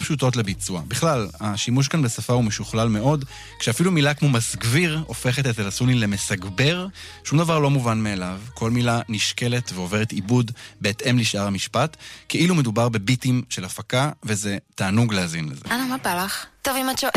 פשוטות לביצוע. בכלל, השימוש כאן בשפה הוא משוכלל מאוד, כשאפילו מילה כמו מסגביר הופכת אצל הסונים למסגבר, שום דבר לא מובן מאליו. כל מילה נשקלת ועוברת עיבוד בהתאם לשאר המשפט, כאילו מדובר בביטים של הפקה, וזה תענוג להזין לזה. אנה, מה בא לך? טוב, אם את שואלת